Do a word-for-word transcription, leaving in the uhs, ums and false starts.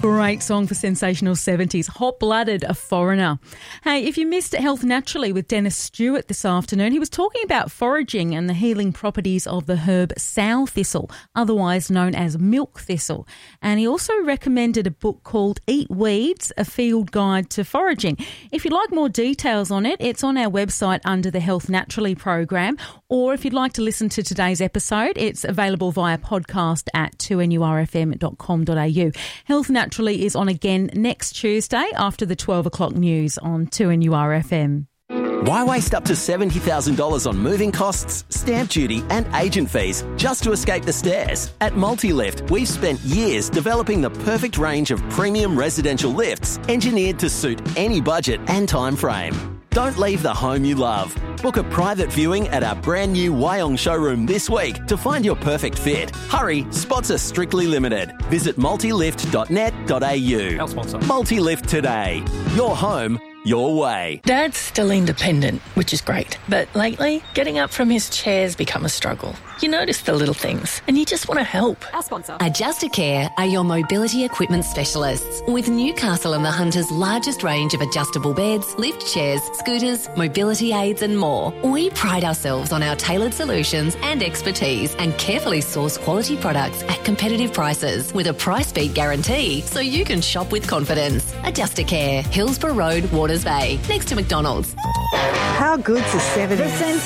Great song for Sensational seventies. Hot-blooded, a foreigner. Hey, if you missed Health Naturally with Dennis Stewart this afternoon, he was talking about foraging and the healing properties of the herb sow thistle, otherwise known as milk thistle. And he also recommended a book called Eat Weeds, a field guide to foraging. If you'd like more details on it, it's on our website under the Health Naturally program. Or if you'd like to listen to today's episode, it's available via podcast at two n u r f m dot com dot a u. Health Naturally is on again next Tuesday after the twelve o'clock news on two N U R F M. Why waste up to seventy thousand dollars on moving costs, stamp duty and agent fees just to escape the stairs? At Multilift, we've spent years developing the perfect range of premium residential lifts engineered to suit any budget and time frame. Don't leave the home you love. Book a private viewing at our brand new Wyong showroom this week to find your perfect fit. Hurry, spots are strictly limited. Visit multilift dot net dot a u. Our sponsor. Multilift today. Your home, your way. Dad's still independent, which is great. But lately, getting up from his chair's become a struggle. You notice the little things and you just want to help. Our sponsor. Adjustacare are your mobility equipment specialists. With Newcastle and the Hunter's largest range of adjustable beds, lift chairs, scooters, mobility aids and more, we pride ourselves on our tailored solutions and expertise and carefully source quality products at competitive prices with a price beat guarantee so you can shop with confidence. Adjustacare, Hillsborough Road, Waters Bay, next to McDonald's. How good's the seventies?